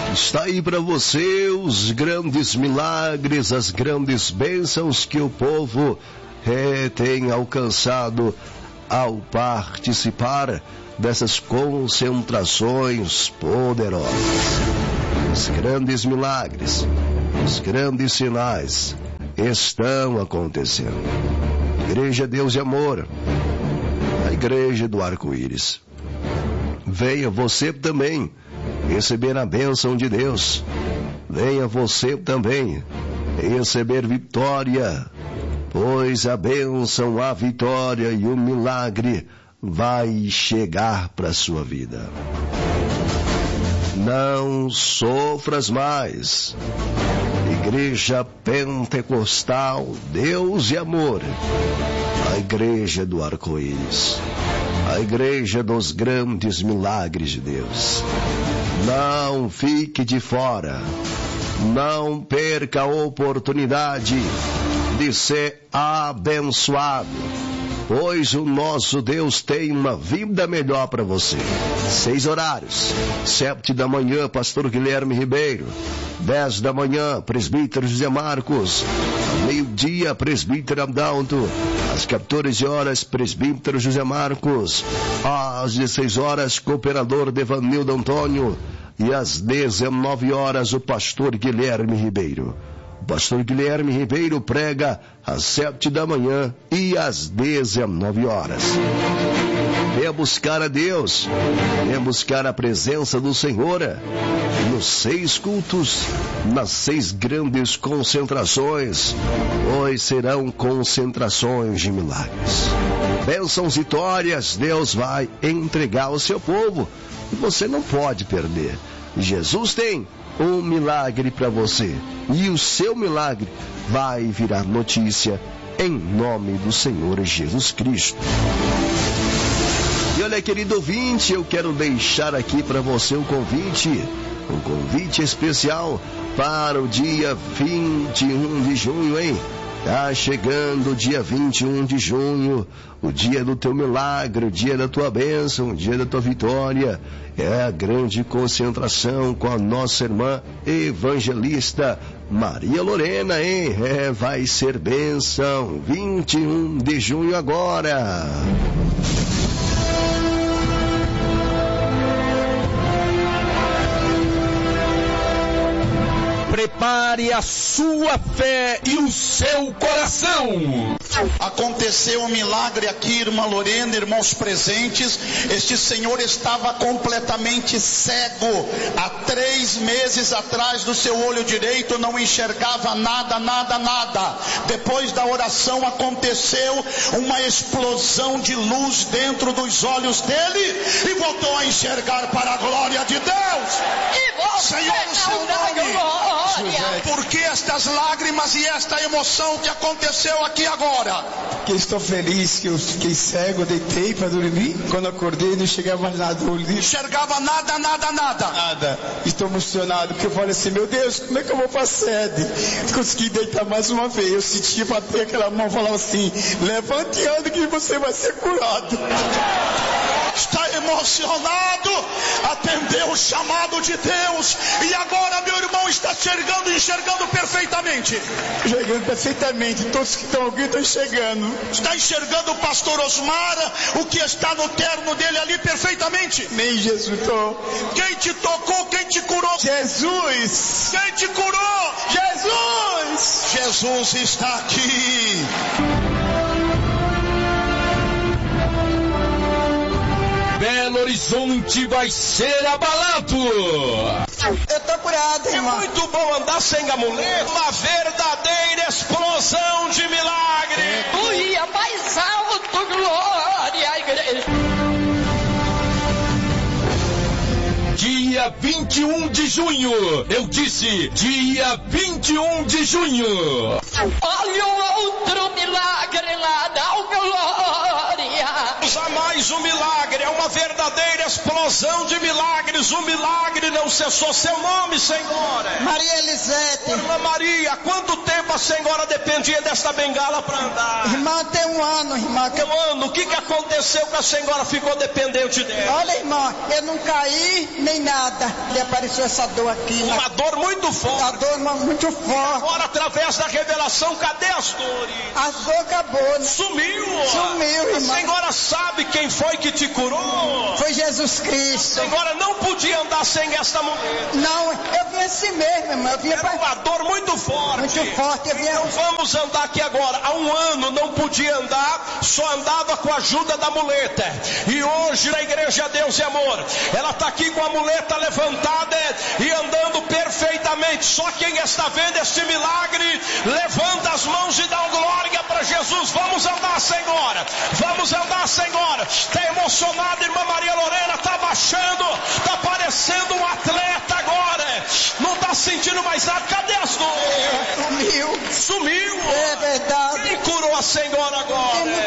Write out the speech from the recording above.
Está aí para você os grandes milagres, as grandes bênçãos que o povo tem alcançado ao participar dessas concentrações poderosas. Os grandes milagres, os grandes sinais estão acontecendo. Igreja Deus e Amor, a Igreja do Arco-Íris. Venha você também receber a bênção de Deus. Venha você também receber vitória, pois a bênção, a vitória e o milagre vai chegar para a sua vida. Não sofras mais. Igreja Pentecostal, Deus e Amor, a Igreja do Arco-Íris, a Igreja dos grandes milagres de Deus. Não fique de fora, não perca a oportunidade de ser abençoado, pois o nosso Deus tem uma vida melhor para você. 6 horários, 7 da manhã, pastor Guilherme Ribeiro. 10 da manhã, presbítero José Marcos. Meio-dia, presbítero Adalto. Às 14 horas, presbítero José Marcos. Às 16 horas, cooperador Devanildo Antônio. E às 19 horas, o pastor Guilherme Ribeiro. O pastor Guilherme Ribeiro prega às 7 da manhã e às 19 horas. Venha buscar a Deus, venha buscar a presença do Senhor nos 6 cultos, nas 6 grandes concentrações, pois serão concentrações de milagres. Bênçãos e vitórias Deus vai entregar ao seu povo e você não pode perder. Jesus tem um milagre para você e o seu milagre vai virar notícia em nome do Senhor Jesus Cristo. E olha, querido ouvinte, eu quero deixar aqui para você um convite especial para o dia 21 de junho, hein? Tá chegando o dia 21 de junho, o dia do teu milagre, o dia da tua bênção, o dia da tua vitória. É a grande concentração com a nossa irmã evangelista Maria Lorena, hein? Vai ser bênção, 21 de junho agora. Prepare a sua fé e o seu coração. Aconteceu um milagre aqui, irmã Lorena, irmãos presentes. Este senhor estava completamente cego. Há 3 meses atrás do seu olho direito não enxergava nada. Depois da oração aconteceu uma explosão de luz dentro dos olhos dele e voltou a enxergar para a glória de Deus. Senhor, o seu nome. Por que estas lágrimas e esta emoção que aconteceu aqui agora? Porque estou feliz que eu fiquei cego, deitei para dormir. Quando acordei não enxergava nada. Não enxergava nada. Nada. Estou emocionado porque eu falei assim, meu Deus, como é que eu vou para a sede? Consegui deitar mais uma vez. Eu senti bater aquela mão e falava assim, levante e ande que você vai ser curado. Está emocionado, atendeu o chamado de Deus e agora meu irmão está enxergando perfeitamente. Enxergando perfeitamente, todos que estão ouvindo estão enxergando. Está enxergando o pastor Osmar, o que está no terno dele ali perfeitamente. Nem Jesus. Quem te tocou, quem te curou? Jesus. Quem te curou? Jesus. Jesus está aqui. Belo Horizonte vai ser abalado. Eu tô curado, irmão. É muito bom andar sem amuleto. Uma verdadeira explosão de milagre. Aleluia, mais alto, glória à igreja. Dia 21 de junho. Eu disse, dia 21 de junho. Olha o outro milagre lá, dá glória. Deus, há mais um milagre, é uma verdadeira explosão de milagres. O milagre não cessou. Seu nome, Senhora? Maria Elisete. Irmã Maria, há quanto tempo a senhora dependia desta bengala para andar? Irmã, tem um ano, irmã. Tem um ano. O que aconteceu que a senhora ficou dependente dela? Olha, irmã, eu não caí nem nada. E apareceu essa dor aqui. Uma dor muito forte. A dor muito forte. Agora, através da revelação, cadê as dores? As dores acabou, né? Sumiu, irmã. A senhora sabe quem foi que te curou? Foi Jesus Cristo. A senhora não podia andar sem esta mulher. Não, eu vim assim mesmo, irmã. Eu vim Era uma dor muito forte. Muito forte. Então vamos andar aqui agora. Há um ano não podia andar, só andava com a ajuda da muleta. E hoje na Igreja Deus e Amor, ela está aqui com a muleta levantada e andando perfeitamente. Só quem está vendo este milagre, levanta as mãos e dá glória para Jesus. Vamos andar, Senhora. Vamos andar, Senhora. Está emocionada, irmã Maria Lorena, está baixando, está parecendo um atleta agora. Não está sentindo mais nada. Cadê as dores? Sumiu. Sumiu. É verdade. Quem curou a senhora agora?